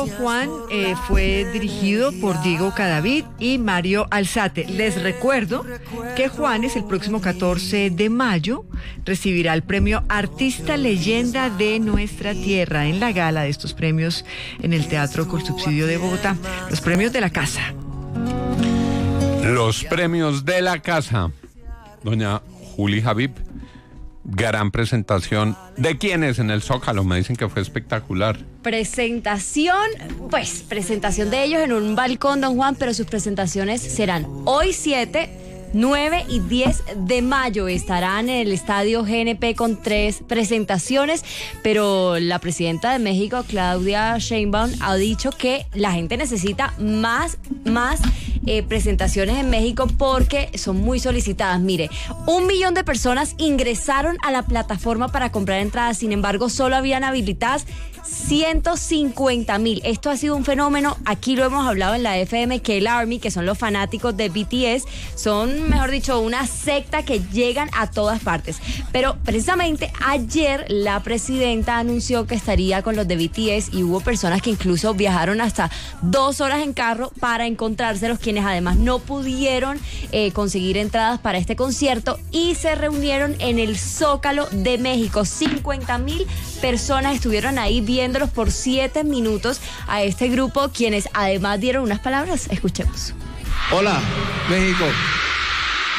Juan fue dirigido por Diego Cadavid y Mario Alzate. Les recuerdo que Juanes el próximo 14 de mayo recibirá el premio Artista Leyenda de Nuestra Tierra en la gala de estos premios en el Teatro Colsubsidio de Bogotá. Los premios de la casa. Los premios de la casa. Doña Juli Habib, gran presentación. ¿De quiénes en el Zócalo? Me dicen que fue espectacular. Presentación de ellos en un balcón, don Juan, pero sus presentaciones serán hoy 7, 9 y 10 de mayo. Estarán en el Estadio GNP con 3 presentaciones, pero la presidenta de México, Claudia Sheinbaum, ha dicho que la gente necesita más presentaciones en México porque son muy solicitadas. Mire, 1 millón de personas ingresaron a la plataforma para comprar entradas, sin embargo, solo habían habilitadas 150,000. Esto ha sido un fenómeno, aquí lo hemos hablado en la FM, que el ARMY, que son los fanáticos de BTS, son, mejor dicho, una secta que llegan a todas partes. Pero precisamente ayer la presidenta anunció que estaría con los de BTS y hubo personas que incluso viajaron hasta 2 horas en carro para encontrárselos, quienes además no pudieron conseguir entradas para este concierto y se reunieron en el Zócalo de México. 50,000 personas estuvieron ahí viéndolos por 7 minutos a este grupo, quienes además dieron unas palabras. Escuchemos. Hola, México.